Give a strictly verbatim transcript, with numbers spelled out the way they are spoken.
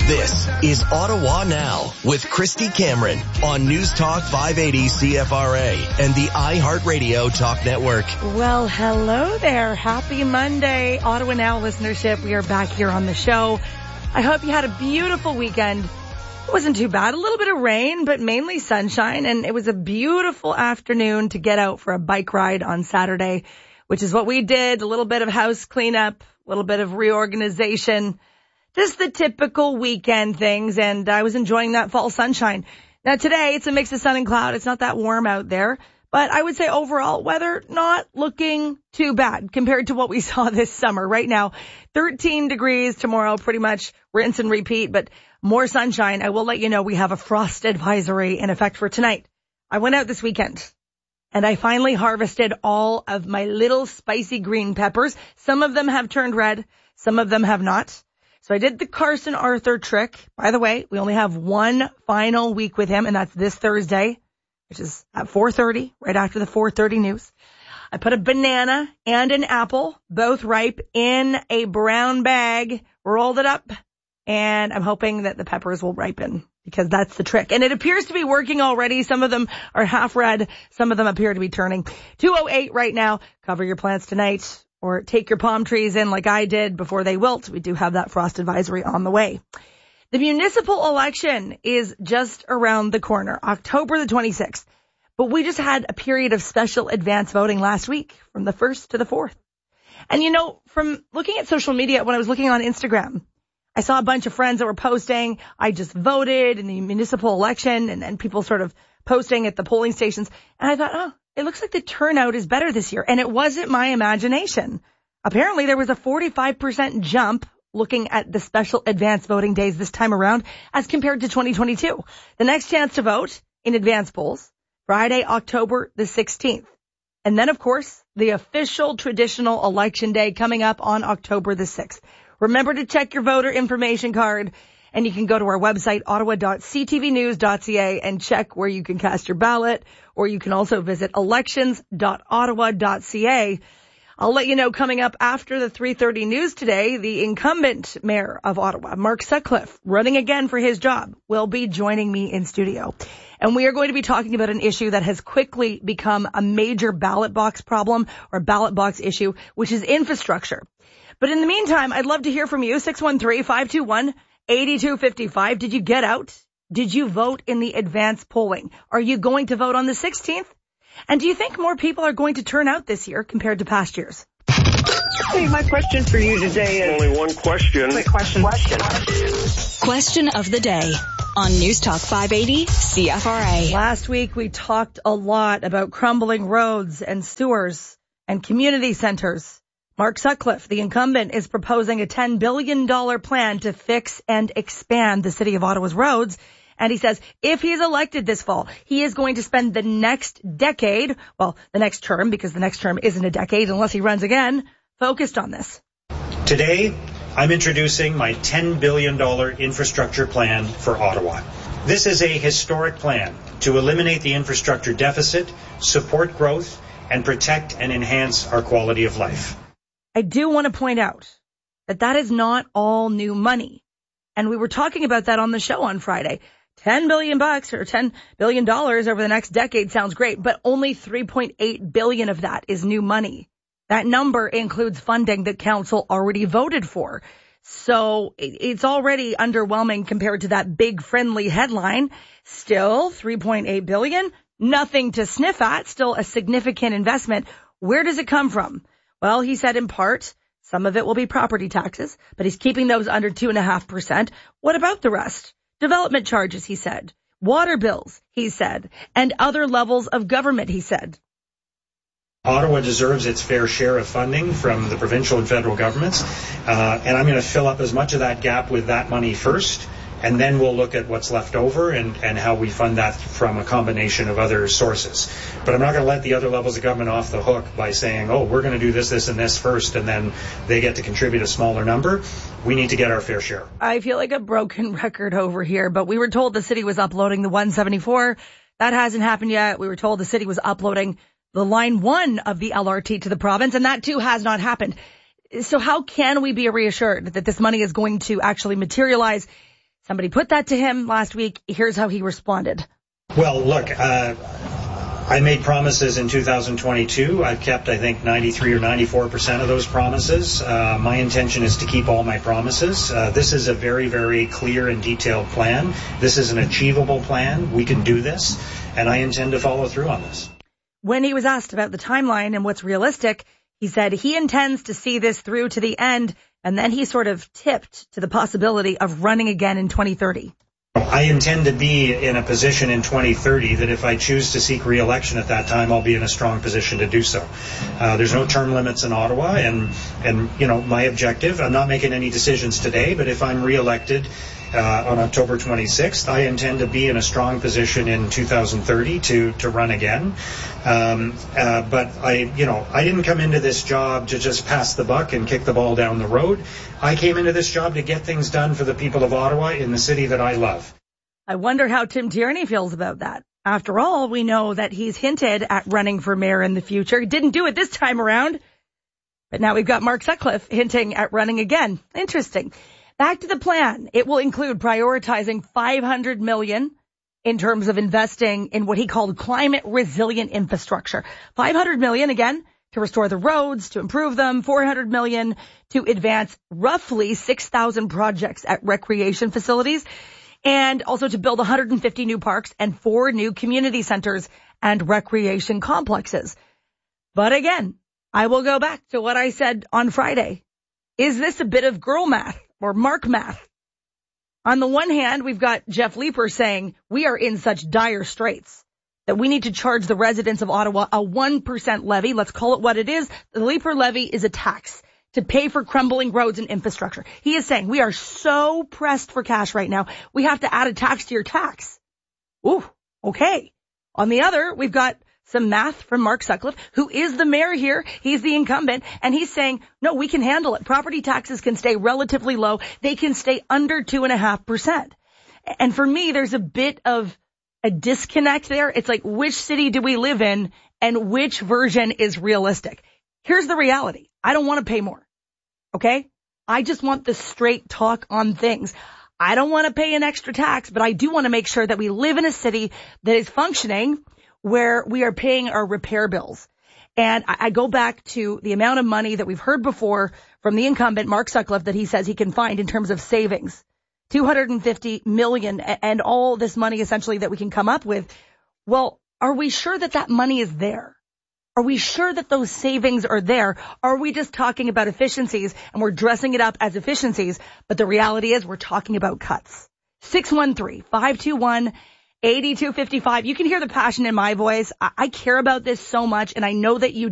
This is Ottawa Now with Christy Cameron on News Talk five eighty C F R A and the iHeartRadio Talk Network. Well, hello there. Happy Monday, Ottawa Now listenership. We are back here on the show. I hope you had a beautiful weekend. It wasn't too bad. A little bit of rain, but mainly sunshine. And it was a beautiful afternoon to get out for a bike ride on Saturday, which is what we did. A little bit of house cleanup, a little bit of reorganization. Just the typical weekend things, and I was enjoying that fall sunshine. Now today, it's a mix of sun and cloud. It's not that warm out there, but I would say overall, weather not looking too bad compared to what we saw this summer. Right now, thirteen degrees tomorrow, pretty much rinse and repeat, but more sunshine. I will let you know we have a frost advisory in effect for tonight. I went out this weekend, and I finally harvested all of my little spicy green peppers. Some of them have turned red, some of them have not. So I did the Carson Arthur trick. By the way, we only have one final week with him, and that's this Thursday, which is at four thirty, right after the four thirty news. I put a banana and an apple, both ripe, in a brown bag, rolled it up, and I'm hoping that the peppers will ripen because that's the trick. And it appears to be working already. Some of them are half red. Some of them appear to be turning. two oh eight right now. Cover your plants tonight. Or take your palm trees in like I did before they wilt. We do have that frost advisory on the way. The municipal election is just around the corner, October the twenty-sixth. But we just had a period of special advance voting last week from the first to the fourth. And, you know, from looking at social media, when I was looking on Instagram, I saw a bunch of friends that were posting, I just voted in the municipal election, and then people sort of posting at the polling stations. And I thought, oh, it looks like the turnout is better this year. And it wasn't my imagination. Apparently, there was a forty-five percent jump looking at the special advance voting days this time around as compared to twenty twenty-two. The next chance to vote in advance polls, Friday, October the sixteenth. And then, of course, the official traditional election day coming up on October the sixth. Remember to check your voter information card. And you can go to our website, ottawa dot c t v news dot c a, and check where you can cast your ballot. Or you can also visit elections dot ottawa dot c a. I'll let you know coming up after the three thirty news today, the incumbent mayor of Ottawa, Mark Sutcliffe, running again for his job, will be joining me in studio. And we are going to be talking about an issue that has quickly become a major ballot box problem or ballot box issue, which is infrastructure. But in the meantime, I'd love to hear from you, six one three, five two one, eight two five five. Did you get out? Did you vote in the advance polling? Are you going to vote on the sixteenth? And do you think more people are going to turn out this year compared to past years? Hey, my question for you today is... Only one question. Quick question. Question. Question of the day on News Talk five eighty C F R A. Last week, we talked a lot about crumbling roads and sewers and community centers. Mark Sutcliffe, the incumbent, is proposing a ten billion dollars plan to fix and expand the city of Ottawa's roads. And he says if he's elected this fall, he is going to spend the next decade, well, the next term, because the next term isn't a decade unless he runs again, focused on this. Today, I'm introducing my ten billion dollars infrastructure plan for Ottawa. This is a historic plan to eliminate the infrastructure deficit, support growth, and protect and enhance our quality of life. I do want to point out that that is not all new money. And we were talking about that on the show on Friday. ten billion bucks or ten billion dollars over the next decade sounds great, but only three point eight billion of that is new money. That number includes funding that council already voted for. So it's already underwhelming compared to that big friendly headline. Still three point eight billion, nothing to sniff at, still a significant investment. Where does it come from? Well, he said in part, some of it will be property taxes, but he's keeping those under two point five percent. What about the rest? Development charges, he said. Water bills, he said. And other levels of government, he said. Ottawa deserves its fair share of funding from the provincial and federal governments. Uh, and I'm going to fill up as much of that gap with that money first. And then we'll look at what's left over and, and how we fund that from a combination of other sources. But I'm not going to let the other levels of government off the hook by saying, oh, we're going to do this, this, and this first, and then they get to contribute a smaller number. We need to get our fair share. I feel like a broken record over here, but we were told the city was uploading the one seventy-four. That hasn't happened yet. We were told the city was uploading the line one of the L R T to the province, and that too has not happened. So how can we be reassured that this money is going to actually materialize? Somebody put that to him last week. Here's how he responded. Well, look, uh, I made promises in two thousand twenty-two. I've kept, I think, ninety-three or ninety-four percent of those promises. Uh, my intention is to keep all my promises. Uh, this is a very, very clear and detailed plan. This is an achievable plan. We can do this, and I intend to follow through on this. When he was asked about the timeline and what's realistic, he said he intends to see this through to the end, and then he sort of tipped to the possibility of running again in twenty thirty. I intend to be in a position in twenty thirty that if I choose to seek re-election at that time, I'll be in a strong position to do so. Uh, there's no term limits in Ottawa, and, and you know, my objective, I'm not making any decisions today, but if I'm re-elected uh, on October twenty-sixth, I intend to be in a strong position in two thousand thirty to, to run again. Um, uh, but I, you know, I didn't come into this job to just pass the buck and kick the ball down the road. I came into this job to get things done for the people of Ottawa in the city that I love. I wonder how Tim Tierney feels about that. After all, we know that he's hinted at running for mayor in the future. He didn't do it this time around. But now we've got Mark Sutcliffe hinting at running again. Interesting. Back to the plan. It will include prioritizing five hundred million dollars in terms of investing in what he called climate resilient infrastructure. five hundred million dollars, again, to restore the roads, to improve them, four hundred million dollars to advance roughly six thousand projects at recreation facilities, and also to build one hundred fifty new parks and four new community centers and recreation complexes. But again, I will go back to what I said on Friday. Is this a bit of girl math or Mark math? On the one hand, we've got Jeff Leeper saying we are in such dire straits that we need to charge the residents of Ottawa a one percent levy. Let's call it what it is. The Leeper levy is a tax to pay for crumbling roads and infrastructure. He is saying we are so pressed for cash right now, we have to add a tax to your tax. Ooh, okay. On the other, we've got some math from Mark Sutcliffe, who is the mayor here. He's the incumbent, and he's saying, no, we can handle it. Property taxes can stay relatively low. They can stay under two and a half percent. And for me, there's a bit of a disconnect there. It's like, which city do we live in and which version is realistic? Here's the reality. I don't want to pay more. Okay? I just want the straight talk on things. I don't want to pay an extra tax, but I do want to make sure that we live in a city that is functioning where we are paying our repair bills. And I, I go back to the amount of money that we've heard before from the incumbent, Mark Sutcliffe, that he says he can find in terms of savings. two hundred fifty million dollars and all this money essentially that we can come up with. Well, are we sure that that money is there? Are we sure that those savings are there? Are we just talking about efficiencies and we're dressing it up as efficiencies? But the reality is we're talking about cuts. six one three, five two one, eight two five five. You can hear the passion in my voice. I, I care about this so much, and I know that you